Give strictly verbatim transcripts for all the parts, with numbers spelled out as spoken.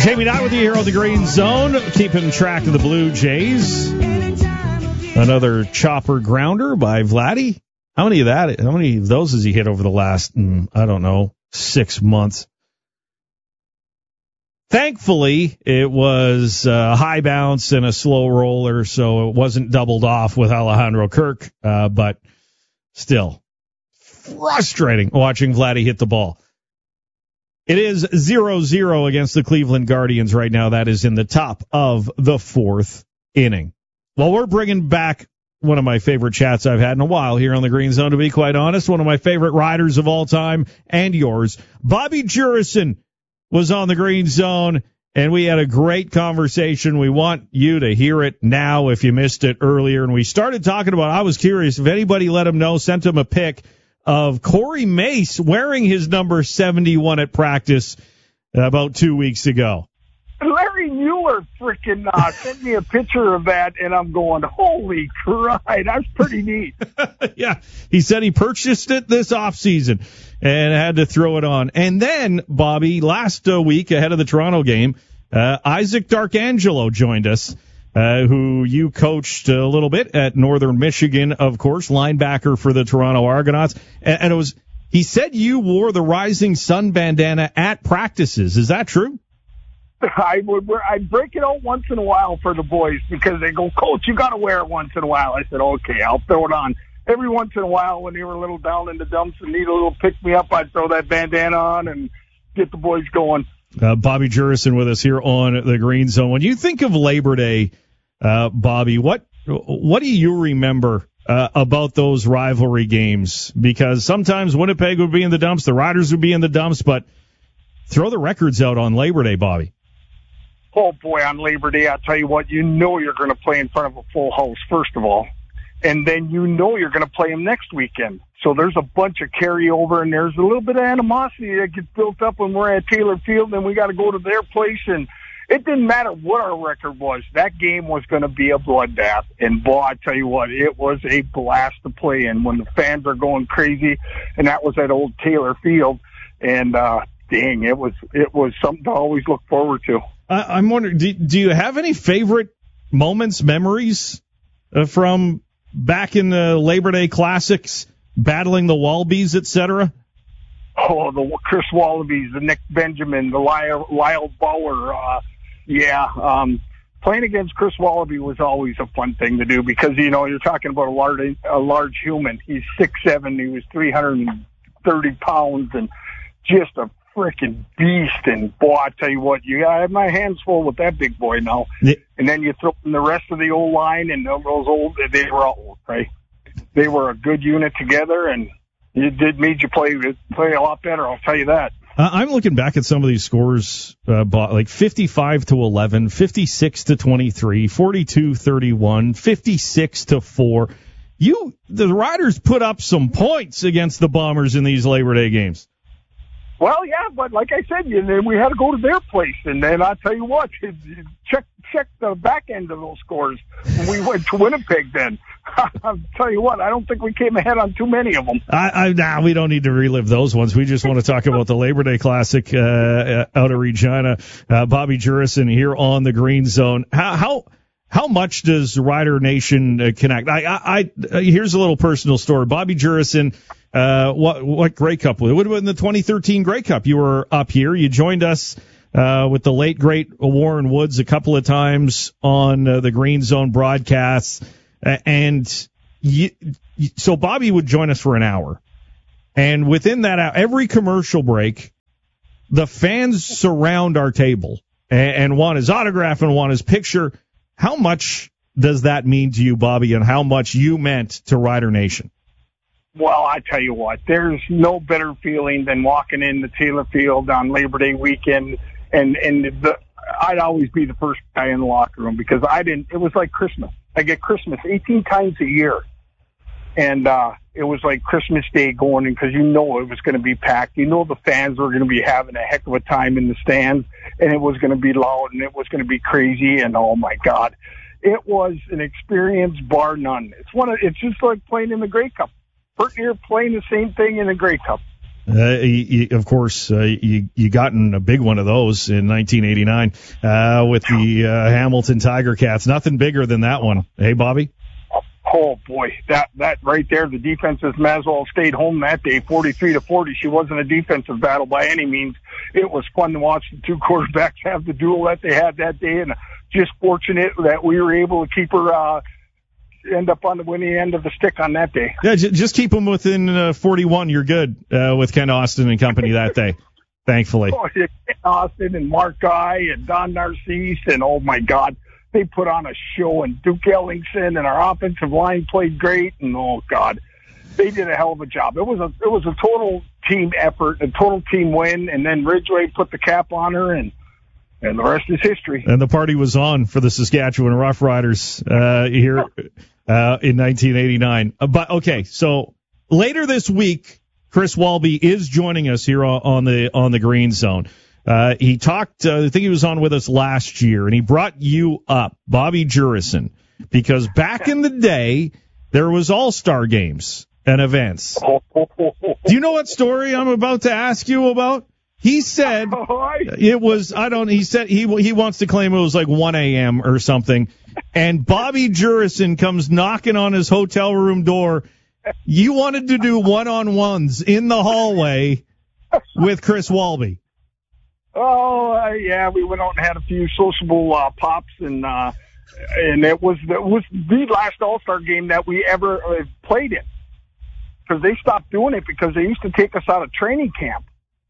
Jamie Knott with you here on the Green Zone, keeping track of the Blue Jays. Another chopper grounder by Vladdy. How many of that? How many of those has he hit over the last, mm, I don't know, six months? Thankfully, it was a high bounce and a slow roller, so it wasn't doubled off with Alejandro Kirk, uh, but still frustrating watching Vladdy hit the ball. It is zero zero against the Cleveland Guardians right now. That is in the top of the fourth inning. Well, we're bringing back one of my favorite chats I've had in a while here on the Green Zone, to be quite honest. One of my favorite riders of all time, and yours. Bobby Jurison was on the Green Zone, and we had a great conversation. We want you to hear it now if you missed it earlier. And we started talking about, I was curious if anybody let him know, sent him a pic of Corey Mace wearing his number seventy-one at practice about two weeks ago. Larry Mueller freaking uh, sent me a picture of that, and I'm going, holy crap, that's pretty neat. Yeah, he said he purchased it this offseason and had to throw it on. And then, Bobby, last uh, week ahead of the Toronto game, uh, Isaac Darkangelo joined us, uh, who you coached a little bit at Northern Michigan, of course, linebacker for the Toronto Argonauts. And, and it was, he said you wore the Rising Sun bandana at practices. Is that true? I would wear, I break it out once in a while for the boys because they go, Coach, you got to wear it once in a while. I said, okay, I'll throw it on. Every once in a while when they were a little down in the dumps and need a little pick-me-up, I'd throw that bandana on and get the boys going. Uh, Bobby Jurison with us here on the Green Zone. When you think of Labor Day, uh, Bobby, what what do you remember uh, about those rivalry games? Because sometimes Winnipeg would be in the dumps, the Riders would be in the dumps, but throw the records out on Labor Day, Bobby. Oh, boy, on Labor Day, I'll tell you what, you know you're going to play in front of a full house, first of all. And then you know you're going to play them next weekend. So there's a bunch of carryover, and there's a little bit of animosity that gets built up when we're at Taylor Field, and we got to go to their place. And it didn't matter what our record was. That game was going to be a bloodbath. And, boy, I tell you what, it was a blast to play in when the fans are going crazy, and that was at old Taylor Field. And, uh, dang, it was it was something to always look forward to. I, I'm wondering, do, do you have any favorite moments, memories uh, from back in the Labor Day Classics, battling the Wallabies, et cetera? Oh, the Chris Wallabies, the Nick Benjamin, the Lyle, Lyle Bauer. Uh, yeah, um, playing against Chris Wallaby was always a fun thing to do because, you know, you're talking about a large, a large human. He's six seven, he was three hundred thirty pounds, and just a freaking beast. And boy, I tell you what, you I have my hands full with that big boy now. Yeah. And then you throw in the rest of the old line, and those old, they were all old, right? They were a good unit together, and it did made you play play a lot better. I'll tell you that. Uh, I'm looking back at some of these scores, uh, like fifty-five to eleven, fifty-six to twenty-three, forty-two thirty-one, fifty-six to four. You, the Riders put up some points against the Bombers in these Labor Day games. Well, yeah, but like I said, you know, we had to go to their place, and then I'll tell you what, check check the back end of those scores when we went to Winnipeg then. I'll tell you what, I don't think we came ahead on too many of them. I, I, nah, we don't need to relive those ones. We just want to talk about the Labor Day Classic uh, out of Regina. Uh, Bobby Jurison here on the Green Zone. How how, how much does Rider Nation uh, connect? I, I, I here's a little personal story. Bobby Jurison. Uh, what, what Grey Cup was it? It would have been the twenty thirteen Grey Cup. You were up here. You joined us, uh, with the late, great Warren Woods a couple of times on uh, the Green Zone broadcasts. Uh, and you, so Bobby would join us for an hour. And within that hour, every commercial break, the fans surround our table and, and want his autograph and want his picture. How much does that mean to you, Bobby, and how much you meant to Rider Nation? Well, I tell you what, there's no better feeling than walking into Taylor Field on Labor Day weekend, and and the, I'd always be the first guy in the locker room because I didn't. It was like Christmas. I get Christmas eighteen times a year, and uh, it was like Christmas Day going in because you know it was going to be packed. You know the fans were going to be having a heck of a time in the stands, and it was going to be loud and it was going to be crazy. And oh my God, it was an experience bar none. It's one of. It's just like playing in the Grey Cup. You're playing the same thing in the Grey Cup. Uh, you, you, of course, uh, you you gotten a big one of those in nineteen eighty-nine uh, with the uh, Hamilton Tiger Cats. Nothing bigger than that one. Hey, Bobby? Oh, boy, that that right there, the defenses might as well have stayed home that day, forty-three to forty. She wasn't a defensive battle by any means. It was fun to watch the two quarterbacks have the duel that they had that day, and just fortunate that we were able to keep her uh, end up on the winning end of the stick on that day. Yeah, j- just keep them within uh, forty-one. You're good uh, with Ken Austin and company that day, thankfully. Oh, yeah, Ken Austin and Mark Guy and Don Narcisse, and oh, my God. They put on a show, and Duke Ellingson and our offensive line played great, and oh God, they did a hell of a job. It was a it was a total team effort, a total team win, and then Ridgway put the cap on her, and and the rest is history. And the party was on for the Saskatchewan Roughriders uh, here uh, in nineteen eighty-nine. Uh, but okay, so later this week, Chris Walby is joining us here on the on the Green Zone. Uh, he talked, uh, I think he was on with us last year, and he brought you up, Bobby Jurison, because back in the day, there was all-star games and events. Do you know what story I'm about to ask you about? He said it was, I don't, he said he he wants to claim it was like one a.m. or something, and Bobby Jurison comes knocking on his hotel room door. You wanted to do one-on-ones in the hallway with Chris Walby. Oh, uh, yeah, we went out and had a few sociable uh, pops, and uh, and it was, it was the last All-Star game that we ever uh, played in, because they stopped doing it because they used to take us out of training camp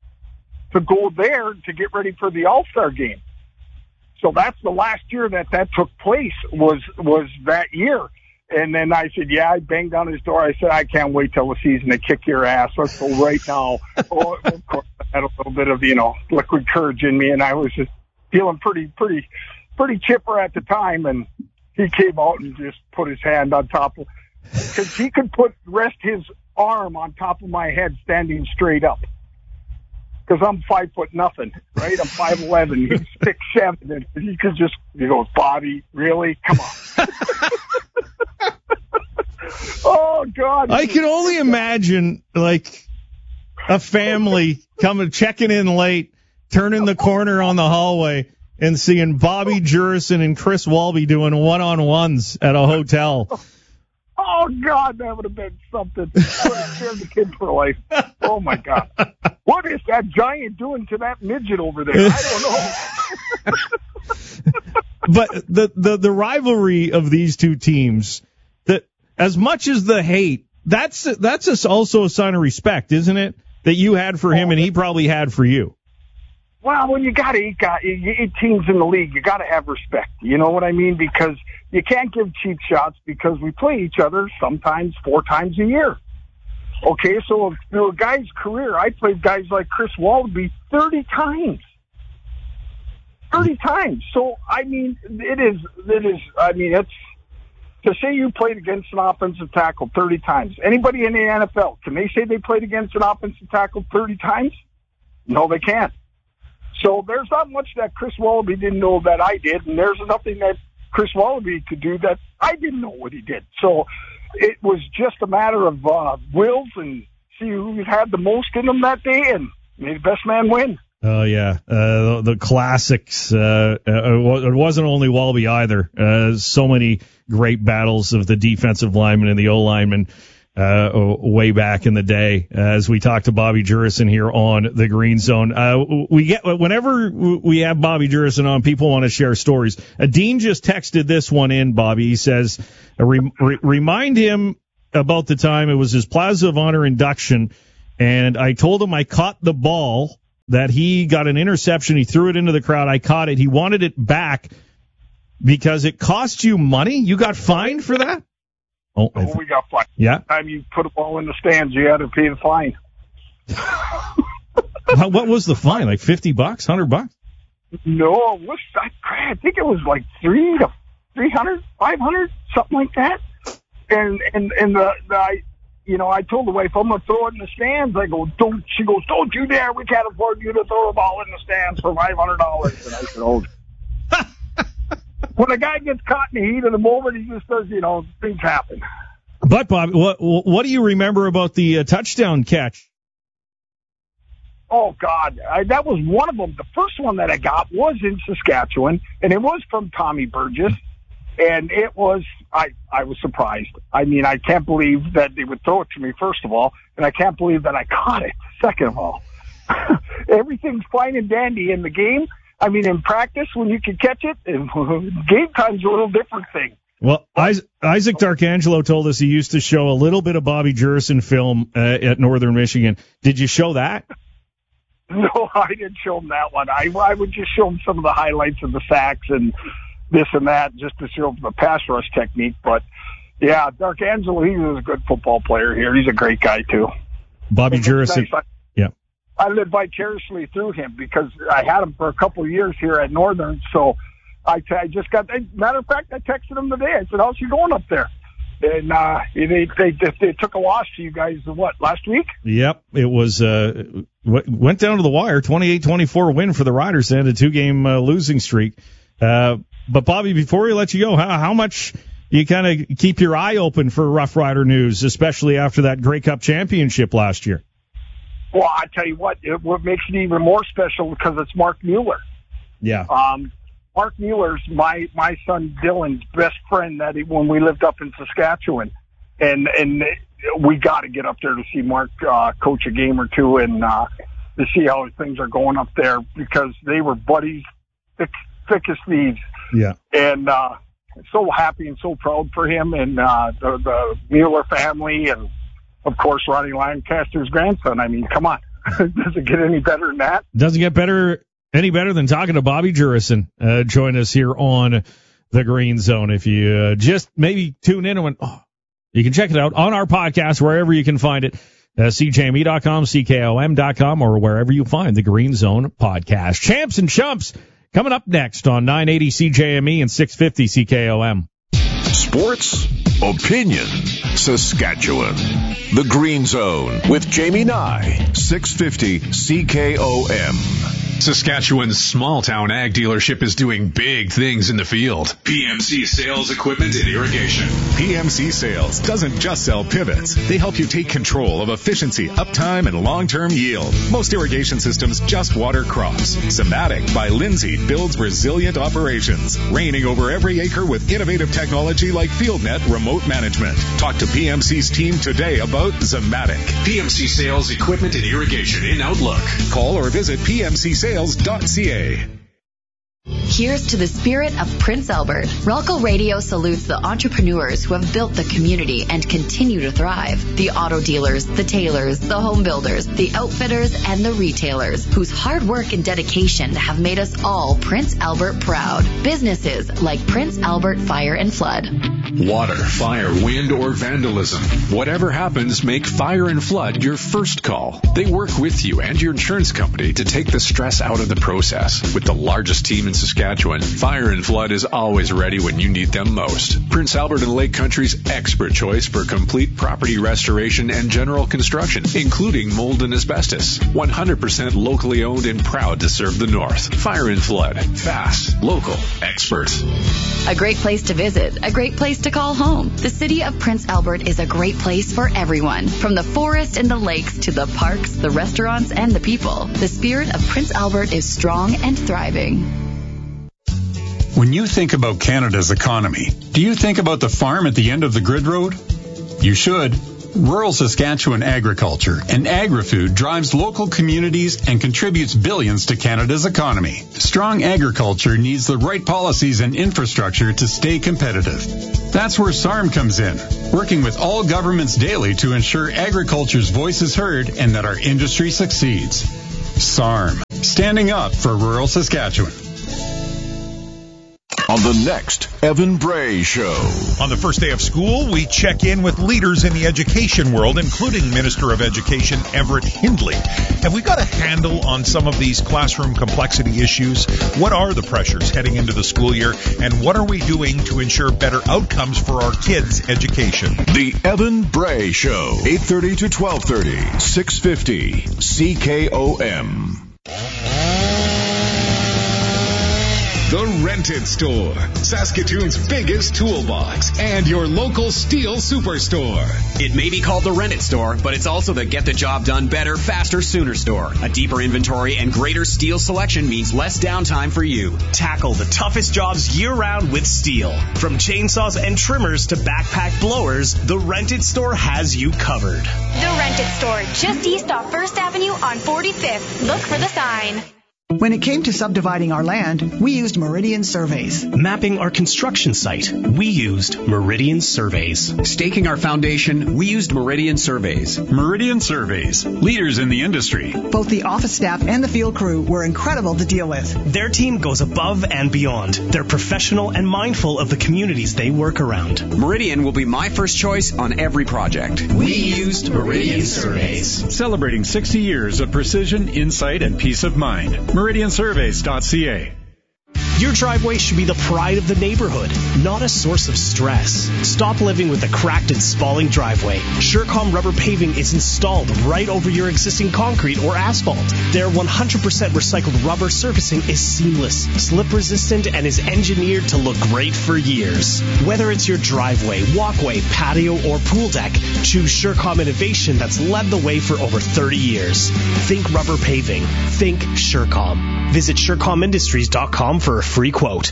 to go there to get ready for the All-Star game. So that's the last year that that took place, was was that year. And then I said, yeah, I banged on his door. I said, I can't wait till the season to kick your ass. Let's go right now. Oh, of course, I had a little bit of, you know, liquid courage in me, and I was just feeling pretty, pretty, pretty chipper at the time. And he came out and just put his hand on top of, because he could put, rest his arm on top of my head standing straight up. Because I'm five foot nothing, right? I'm five eleven. He's six seven, and he could just, he goes, Bobby, really? Come on. Oh, God. I can only imagine, like, a family coming, checking in late, turning the corner on the hallway, and seeing Bobby Jurison and Chris Walby doing one-on-ones at a hotel. Oh, God, that would have been something. Would have scared the kid for life. Oh, my God. What is that giant doing to that midget over there? I don't know. But the, the, the rivalry of these two teams, that as much as the hate, that's that's also a sign of respect, isn't it? That you had for him and he probably had for you. Well, when you got eight, got eight teams in the league, you got to have respect. You know what I mean? Because you can't give cheap shots, because we play each other sometimes four times a year. Okay, so through a guy's career, I played guys like Chris Walby thirty times. thirty times. So, I mean, it is, it is, I mean, it's, to say you played against an offensive tackle thirty times. Anybody in the N F L, can they say they played against an offensive tackle thirty times? No, they can't. So there's not much that Chris Wallaby didn't know that I did, and there's nothing that Chris Wallaby could do that I didn't know what he did. So it was just a matter of uh, wills and see who had the most in them that day, and may the best man win. Oh, yeah. Uh, the, the classics. Uh, it wasn't only Walby either. Uh, so many great battles of the defensive linemen and the O-linemen uh, way back in the day. Uh, as we talk to Bobby Jurison here on the Green Zone. Uh, we get, whenever we have Bobby Jurison on, people want to share stories. Uh, Dean just texted this one in, Bobby. He says, uh, re- re- remind him about the time it was his Plaza of Honor induction, and I told him I caught the ball, that he got an interception. He threw it into the crowd. I caught it. He wanted it back because it cost you money. You got fined for that? Oh, oh we got fined. Yeah. Every time you put a ball in the stands, you had to pay the fine. What was the fine? Like fifty bucks, one hundred bucks? No, it was, I, I think it was like three to three hundred, five hundred, something like that. And, and, and the, the, I, You know, I told the wife, I'm going to throw it in the stands. I go, don't, she goes, don't you dare. We can't afford you to throw a ball in the stands for five hundred dollars. And I said, oh. When a guy gets caught in the heat of the moment, he just does, you know, things happen. But, Bob, what, what do you remember about the uh, touchdown catch Oh, God. I, that was one of them. The first one that I got was in Saskatchewan, and it was from Tommy Burgess. And it was, I, I was surprised. I mean, I can't believe that they would throw it to me, first of all, and I can't believe that I caught it, second of all. Everything's fine and dandy in the game. I mean, in practice, when you can catch it, and game time's a little different thing. Well, Isaac D'Arcangelo told us he used to show a little bit of Bobby Jurison film uh, at Northern Michigan. Did you show that? No, I didn't show him that one. I, I would just show him some of the highlights of the sacks and this and that, just to show the pass rush technique. But, yeah, D'Arcangelo, he was a good football player here. He's a great guy, too. Bobby Jurison, nice. yeah. I lived vicariously through him because I had him for a couple of years here at Northern. So I, t- I just got, matter of fact, I texted him today. I said, how's you going up there? And uh, they, they they took a loss to you guys, what, last week? Yep. It was, uh, went down to the wire, twenty-eight twenty-four win for the Riders, and a two-game uh, losing streak. Uh, but, Bobby, before we let you go, how, how much you kind of keep your eye open for Rough Rider news, especially after that Grey Cup championship last year? Well, I tell you what, it, what makes it even more special because it's Mark Mueller. Yeah. Um, Mark Mueller's my, my son Dylan's best friend that he, when we lived up in Saskatchewan. And, and we got to get up there to see Mark uh, coach a game or two and uh, to see how things are going up there because they were buddies, thick, thick as thieves. Yeah. And uh, so happy and so proud for him and uh, the, the Mueller family and, of course, Ronnie Lancaster's grandson. I mean, come on. Does it get any better than that? Doesn't get better any better than talking to Bobby Jurison. Uh, join us here on the Green Zone. If you uh, just maybe tune in and went, oh, you can check it out on our podcast, wherever you can find it. Uh, C J M E dot com, C K O M dot com, or wherever you find the Green Zone podcast. Champs and Chumps coming up next on nine eighty C J M E and six fifty C K O M. Sports, opinion, Saskatchewan. The Green Zone with Jamie Nye, six fifty C K O M. Saskatchewan's small-town ag dealership is doing big things in the field. P M C Sales Equipment and Irrigation. P M C Sales doesn't just sell pivots. They help you take control of efficiency, uptime, and long-term yield. Most irrigation systems just water crops. Zematic by Lindsay builds resilient operations, reigning over every acre with innovative technology like FieldNet remote management. Talk to P M C's team today about Zematic. P M C Sales Equipment and Irrigation in Outlook. Call or visit P M C sales dot C A. Here's to the spirit of Prince Albert. Ralco Radio salutes the entrepreneurs who have built the community and continue to thrive. The auto dealers, the tailors, the home builders, the outfitters, and the retailers whose hard work and dedication have made us all Prince Albert proud. Businesses like Prince Albert Fire and Flood. Water, fire, wind, or vandalism. Whatever happens, make Fire and Flood your first call. They work with you and your insurance company to take the stress out of the process. With the largest team in Saskatchewan, Fire and Flood is always ready when you need them most. Prince Albert and Lake Country's expert choice for complete property restoration and general construction, including mold and asbestos. one hundred percent locally owned and proud to serve the North. Fire and Flood. Fast, local, expert. A great place to visit, a great place to call home. The city of Prince Albert is a great place for everyone. From the forest and the lakes to the parks, the restaurants, and the people. The spirit of Prince Albert is strong and thriving. When you think about Canada's economy, do you think about the farm at the end of the grid road? You should. Rural Saskatchewan agriculture and agri-food drives local communities and contributes billions to Canada's economy. Strong agriculture needs the right policies and infrastructure to stay competitive. That's where S A R M comes in, working with all governments daily to ensure agriculture's voice is heard and that our industry succeeds. S A R M, standing up for rural Saskatchewan. On the next Evan Bray Show. On the first day of school, we check in with leaders in the education world, including Minister of Education Everett Hindley. Have we got a handle on some of these classroom complexity issues? What are the pressures heading into the school year, and what are we doing to ensure better outcomes for our kids' education? The Evan Bray Show, eight thirty to twelve thirty, six fifty C K O M. The Rented Store, Saskatoon's biggest toolbox and your local Steel superstore. It may be called the Rented Store, but it's also the get the job done better, faster, sooner store. A deeper inventory and greater Steel selection means less downtime for you. Tackle the toughest jobs year-round with Steel. From chainsaws and trimmers to backpack blowers, the Rented Store has you covered. The Rented Store, just east off First Avenue on forty-fifth. Look for the sign. When it came to subdividing our land, we used Meridian Surveys. Mapping our construction site, we used Meridian Surveys. Staking our foundation, we used Meridian Surveys. Meridian Surveys, leaders in the industry. Both the office staff and the field crew were incredible to deal with. Their team goes above and beyond. They're professional and mindful of the communities they work around. Meridian will be my first choice on every project. We used Meridian Surveys. Celebrating sixty years of precision, insight, and peace of mind. Meridian Surveys dot C A. Your driveway should be the pride of the neighborhood, not a source of stress. Stop living with a cracked and spalling driveway. Surecom rubber paving is installed right over your existing concrete or asphalt. Their one hundred percent recycled rubber surfacing is seamless, slip resistant, and is engineered to look great for years. Whether it's your driveway, walkway, patio, or pool deck, choose Surecom innovation that's led the way for over thirty years. Think rubber paving. Think Surecom. Visit Surecom Industries dot com for a free quote.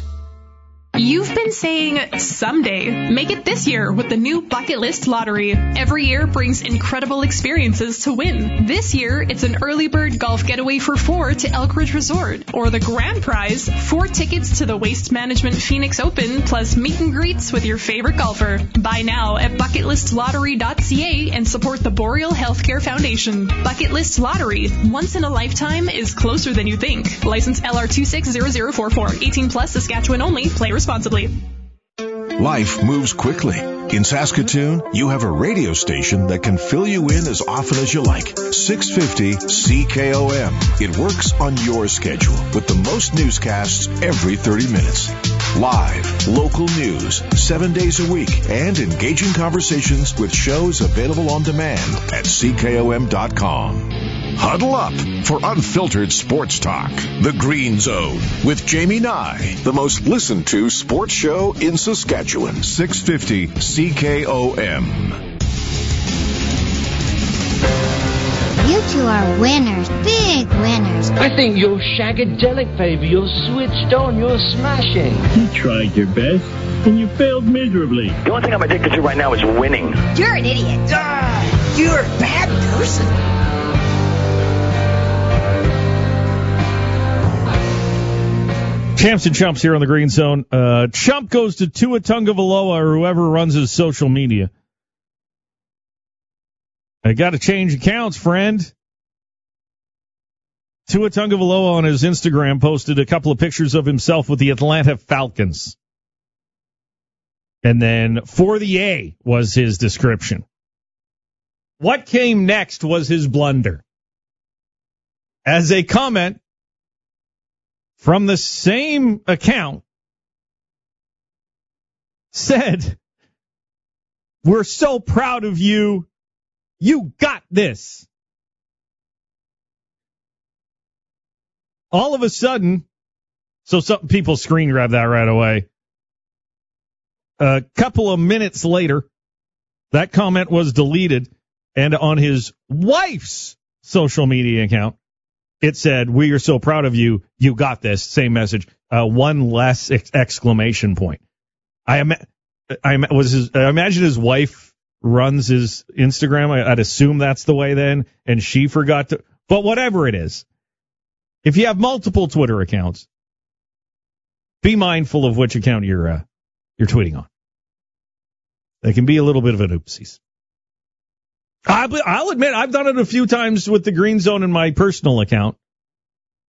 You've been saying someday. Make it this year with the new Bucket List Lottery. Every year brings incredible experiences to win. This year, it's an early bird golf getaway for four to Elk Ridge Resort. Or the grand prize, four tickets to the Waste Management Phoenix Open, plus meet and greets with your favorite golfer. Buy now at bucket list lottery dot C A and support the Boreal Healthcare Foundation. Bucket List Lottery. Once in a lifetime is closer than you think. License L R two six zero zero four four. eighteen plus, Saskatchewan only. Play responsibly. Life moves quickly. In Saskatoon, you have a radio station that can fill you in as often as you like. six fifty C K O M. It works on your schedule with the most newscasts every thirty minutes. Live, local news, seven days a week, and engaging conversations with shows available on demand at C K O M dot com. Huddle up for unfiltered sports talk. The Green Zone with Jamie Nye, the most listened to sports show in Saskatchewan. six fifty C K O M. You two are winners, big winners. I think you're shagadelic, baby. You're switched on. You're smashing. You tried your best, and you failed miserably. The only thing I'm addicted to right now is winning. You're an idiot. Ah, you're a bad person. Champs and Chumps here on the Green Zone. Uh, Chump goes to Tua Tagovailoa or whoever runs his social media. I got to change accounts, friend. Tua Tagovailoa on his Instagram posted a couple of pictures of himself with the Atlanta Falcons. And then for the A was his description. What came next was his blunder. As a comment from the same account said, "We're so proud of you. You got this." All of a sudden, so some people screen grab that right away. A couple of minutes later, that comment was deleted, and on his wife's social media account, it said, "We are so proud of you. You got this." Same message. Uh, one less ex- exclamation point. I, ima- I ima- was his, I imagine his wife runs his Instagram. I, I'd assume that's the way then, and she forgot to. But whatever it is, if you have multiple Twitter accounts, be mindful of which account you're uh, you're tweeting on. They can be a little bit of an oopsies. I'll admit, I've done it a few times with the Green Zone in my personal account.